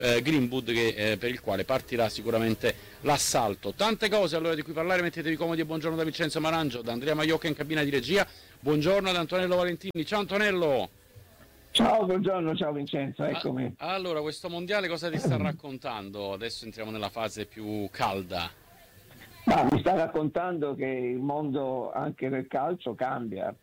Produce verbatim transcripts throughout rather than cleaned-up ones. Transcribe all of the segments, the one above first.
eh, Greenwood che, eh, per il quale partirà sicuramente l'assalto. Tante cose allora di cui parlare, mettetevi comodi e buongiorno da Vincenzo Marangio, da Andrea Maiocca in cabina di regia, buongiorno ad Antonello Valentini. Ciao Antonello! Ciao, buongiorno, ciao Vincenzo, eccomi. Ah, allora, questo mondiale cosa ti sta raccontando? Adesso entriamo nella fase più calda. Ma mi sta raccontando che il mondo anche del calcio cambia,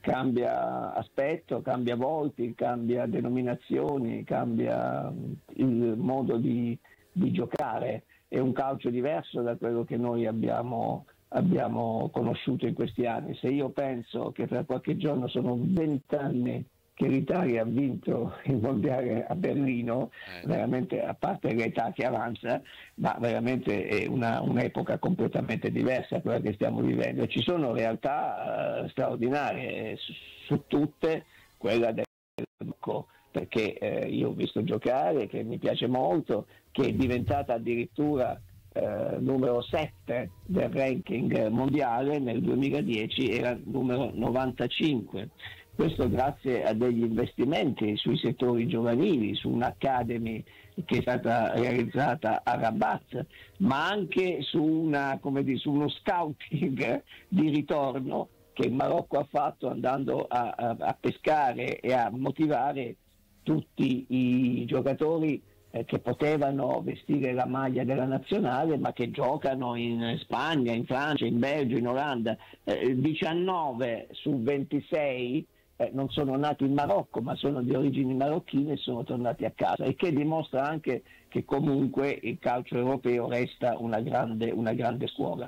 cambia aspetto, cambia volti, cambia denominazioni, cambia il modo di, di giocare. È un calcio diverso da quello che noi abbiamo, abbiamo conosciuto in questi anni. Se io penso che tra qualche giorno sono vent'anni che l'Italia ha vinto il mondiale a Berlino, eh. veramente, a parte l'età che avanza, ma veramente è una, un'epoca completamente diversa quella che stiamo vivendo. Ci sono realtà uh, straordinarie, su, su tutte quella del Marocco, perché eh, io ho visto giocare, che mi piace molto, che è diventata addirittura eh, numero sette del ranking mondiale, nel duemiladieci era numero novantacinque. Questo grazie a degli investimenti sui settori giovanili, su un'academy che è stata realizzata a Rabat, ma anche su, una, come dire, su uno scouting di ritorno che il Marocco ha fatto, andando a, a, a pescare e a motivare tutti i giocatori eh, che potevano vestire la maglia della nazionale, ma che giocano in Spagna, in Francia, in Belgio, in Olanda. Eh, diciannove su ventisei Eh, non sono nati in Marocco, ma sono di origini marocchine e sono tornati a casa, e che dimostra anche che comunque il calcio europeo resta una grande, una grande scuola.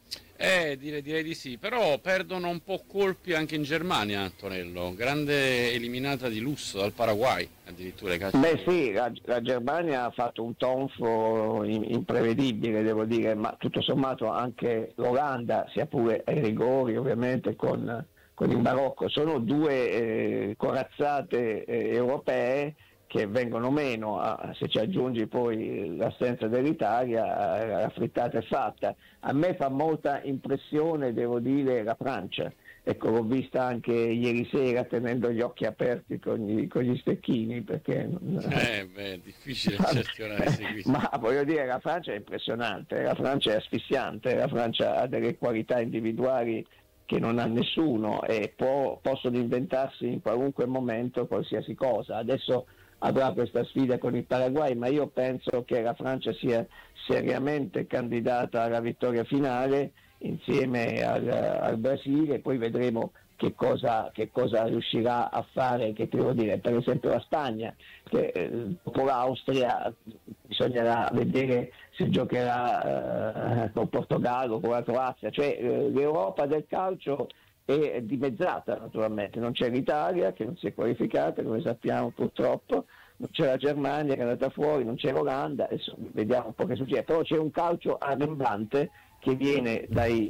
Eh, direi, direi di sì, però perdono un po' colpi anche in Germania, Antonello, grande eliminata di lusso dal Paraguay, addirittura. Beh sì, la, la Germania ha fatto un tonfo in, imprevedibile, devo dire, ma tutto sommato anche l'Olanda, sia pure ai rigori ovviamente con con il Marocco, sono due eh, corazzate eh, europee che vengono meno, a, se ci aggiungi poi l'assenza dell'Italia, eh, la frittata è fatta. A me fa molta impressione, devo dire, la Francia. Ecco, l'ho vista anche ieri sera tenendo gli occhi aperti con gli, con gli stecchini, perché eh, beh, è difficile certi orari seguiti. Ma voglio dire, la Francia è impressionante, la Francia è asfissiante, la Francia ha delle qualità individuali che non ha nessuno, e può, possono inventarsi in qualunque momento qualsiasi cosa. Adesso avrà questa sfida con il Paraguay, ma io penso che la Francia sia seriamente candidata alla vittoria finale insieme al, al Brasile, poi vedremo che cosa, che cosa riuscirà a fare, che devo dire, per esempio la Spagna, che eh, dopo l'Austria bisognerà vedere se giocherà eh, con Portogallo, con la Croazia, cioè eh, l'Europa del calcio è dimezzata naturalmente, non c'è l'Italia che non si è qualificata, come sappiamo purtroppo, non c'è la Germania che è andata fuori, non c'è l'Olanda, adesso vediamo un po' che succede, però c'è un calcio arrembante che viene dai,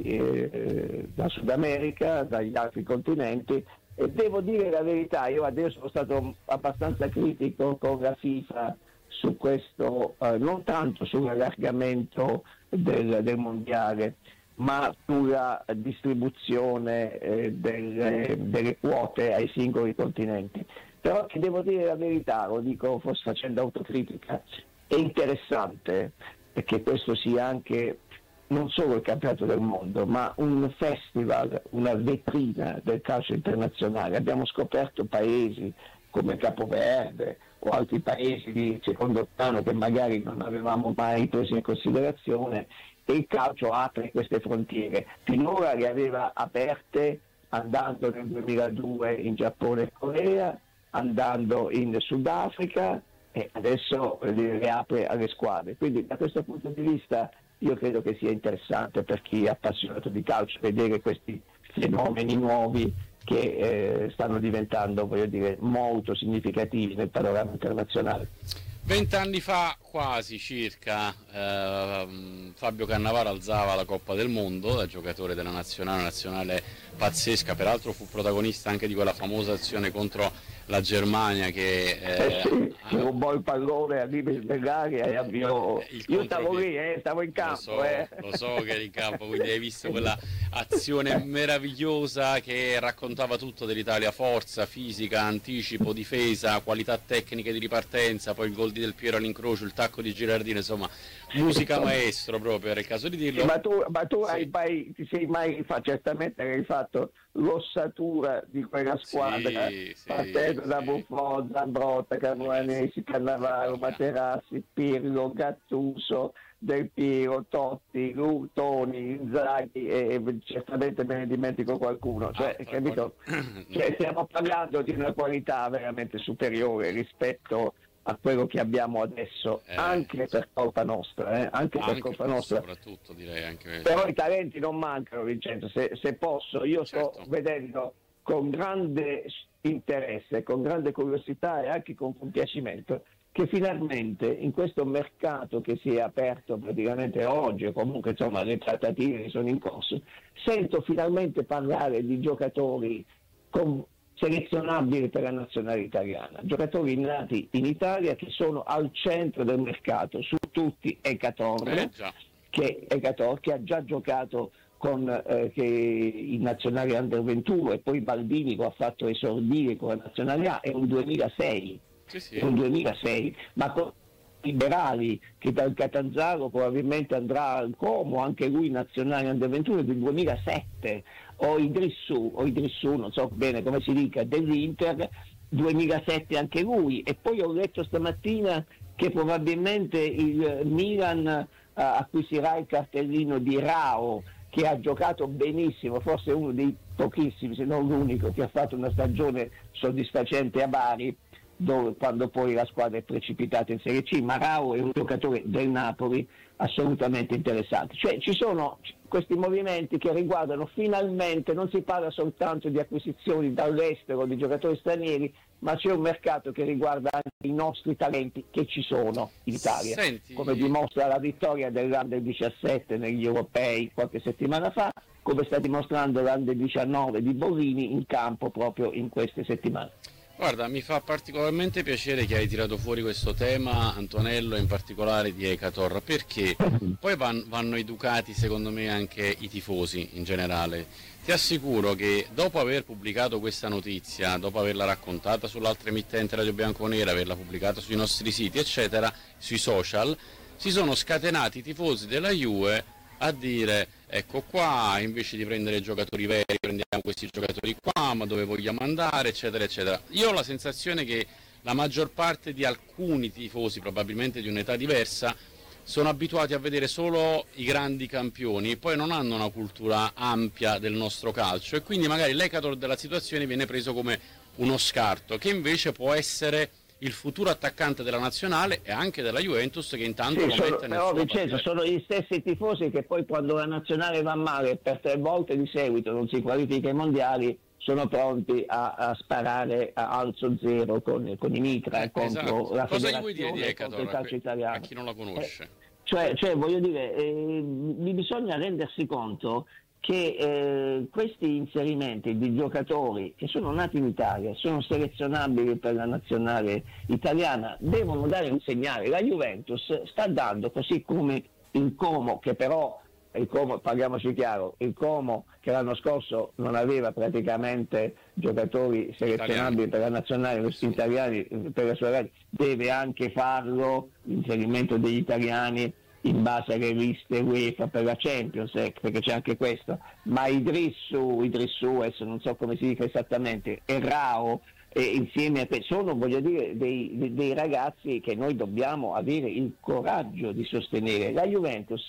eh, da Sud America, dagli altri continenti, e devo dire la verità, io adesso sono stato abbastanza critico con la FIFA su questo, eh, non tanto sull'allargamento del, del mondiale, ma sulla distribuzione eh, delle, delle quote ai singoli continenti. Però che devo dire la verità, lo dico forse facendo autocritica, è interessante perché questo sia anche non solo il campionato del mondo, ma un festival, una vetrina del calcio internazionale. Abbiamo scoperto paesi come Capoverde o altri paesi di secondo piano che magari non avevamo mai preso in considerazione, e il calcio apre queste frontiere. Finora le aveva aperte andando nel duemiladue in Giappone e Corea, andando in Sudafrica, e adesso le apre alle squadre. Quindi da questo punto di vista io credo che sia interessante per chi è appassionato di calcio vedere questi fenomeni nuovi che eh, stanno diventando, voglio dire, molto significativi nel panorama internazionale. Vent'anni fa, quasi circa, eh, Fabio Cannavaro alzava la Coppa del Mondo da giocatore della nazionale, nazionale pazzesca, peraltro fu protagonista anche di quella famosa azione contro la Germania che eh, eh, sì, ha, rubò il pallone a Limes Bulgaria e avviò. Io stavo lì, eh, stavo in campo. Lo so, eh. lo so che eri in campo, quindi hai visto quella azione meravigliosa che raccontava tutto dell'Italia: forza, fisica, anticipo, difesa, qualità tecniche di ripartenza, poi il gol di Del Piero all'incrocio, il tacco di Girardino, insomma, musica maestro proprio, era il caso di dirlo. Sì, ma tu, ma tu Sì. hai mai, ti sei mai fatto, certamente hai fatto l'ossatura di quella squadra, Sì, sì, partendo da sì. Buffon, Zambrotta, Camoranesi, Cannavaro, Materassi, Pirlo, Gattuso, Del Piero, Totti, Lu, Toni, Inzaghi, e certamente me ne dimentico qualcuno. Cioè, Ah, capito? Cioè, stiamo parlando di una qualità veramente superiore rispetto a quello che abbiamo adesso, Eh, anche per colpa nostra, eh? anche, per anche colpa per- nostra. soprattutto direi anche Però i talenti non mancano, Vincenzo, se, se posso, io sto Certo. vedendo con grande interesse, con grande curiosità e anche con compiacimento che finalmente in questo mercato che si è aperto praticamente oggi, o comunque insomma le trattative sono in corso, sento finalmente parlare di giocatori con selezionabili per la nazionale italiana, giocatori nati in Italia che sono al centro del mercato, su tutti Ecatorre, Eh, già. che, Ecator, che ha già giocato con eh, che i nazionali under ventuno e poi Baldini che ha fatto esordire con la nazionale A, è un duemilasei, Sì, sì. è un duemilasei, ma con Liberali che dal Catanzaro probabilmente andrà al Como, anche lui nazionale under ventuno del duemilasette, o Idrissù, o Idrissù, non so bene come si dica, dell'Inter, duemilasette anche lui. E poi ho letto stamattina che probabilmente il Milan uh, acquisirà il cartellino di Rao, che ha giocato benissimo, forse uno dei pochissimi, se non l'unico, che ha fatto una stagione soddisfacente a Bari, dove, quando poi la squadra è precipitata in Serie C. Ma Rao è un giocatore del Napoli assolutamente interessante. Cioè ci sono questi movimenti che riguardano finalmente, non si parla soltanto di acquisizioni dall'estero di giocatori stranieri, ma c'è un mercato che riguarda anche i nostri talenti che ci sono in Italia. Senti, come dimostra la vittoria dell'Under diciassette negli europei qualche settimana fa, come sta dimostrando l'Under diciannove di Borini in campo proprio in queste settimane. guarda, mi fa particolarmente piacere che hai tirato fuori questo tema, Antonello, in particolare di Ecator, perché poi van- vanno educati secondo me anche i tifosi in generale. Ti assicuro che dopo aver pubblicato questa notizia, dopo averla raccontata sull'altra emittente Radio Bianconera, averla pubblicata sui nostri siti, eccetera, sui social, si sono scatenati i tifosi della Juve a dire: ecco qua, invece di prendere giocatori veri prendiamo questi giocatori qua, ma dove vogliamo andare, eccetera eccetera. Io ho la sensazione che la maggior parte di alcuni tifosi, probabilmente di un'età diversa, sono abituati a vedere solo i grandi campioni e poi non hanno una cultura ampia del nostro calcio, e quindi magari l'Ecator della situazione viene preso come uno scarto, che invece può essere il futuro attaccante della nazionale e anche della Juventus, che intanto Sì, lo sono, mette nel però suo Vincenzo, pacchetto. sono gli stessi tifosi che poi quando la nazionale va male per tre volte di seguito non si qualifica ai mondiali, sono pronti a, a sparare a alzo zero con, con i mitra Eh, contro esatto. la Cosa gli vuoi dire di federazione e contro il Ecator a, calcio que- italiano. a chi non la conosce? Eh, cioè, cioè, voglio dire, eh, bisogna rendersi conto che eh, questi inserimenti di giocatori che sono nati in Italia, sono selezionabili per la nazionale italiana, devono dare un segnale. La Juventus sta dando, così come il Como, che però, il Como, parliamoci chiaro, il Como che l'anno scorso non aveva praticamente giocatori selezionabili Italiani. per la nazionale, questi italiani, per la sua ragazza, deve anche farlo, l'inserimento degli italiani in base alle liste UEFA per la Champions, eh, perché c'è anche questo, ma Idrissù, Idrissù, adesso non so come si dica esattamente, e Rao, e insieme a te, sono, voglio dire, dei, dei, dei ragazzi che noi dobbiamo avere il coraggio di sostenere. La Juventus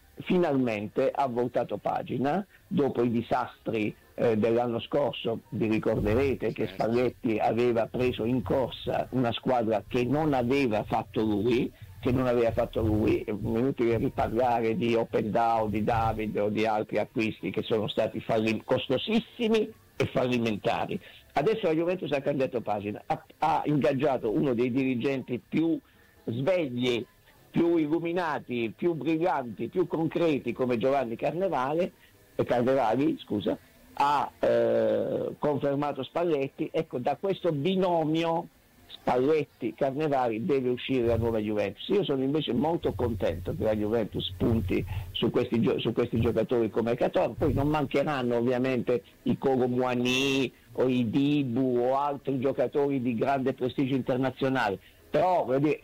finalmente ha voltato pagina dopo i disastri eh, dell'anno scorso. Vi ricorderete che Spalletti aveva preso in corsa una squadra che non aveva fatto lui, che non aveva fatto lui, è inutile riparlare di Opendao, di David o di altri acquisti che sono stati fallim- costosissimi e fallimentari. Adesso la Juventus ha cambiato pagina, ha, ha ingaggiato uno dei dirigenti più svegli, più illuminati, più brillanti, più concreti come Giovanni Carnevale, eh, Carnevali, scusa, ha eh, confermato Spalletti. Ecco, da questo binomio Spalletti-Carnevali deve uscire la nuova Juventus. Io sono invece molto contento che la Juventus punti su questi, gio- su questi giocatori come Cator. Poi non mancheranno ovviamente i Kolo Muani o i Dibu o altri giocatori di grande prestigio internazionale, però voglio dire,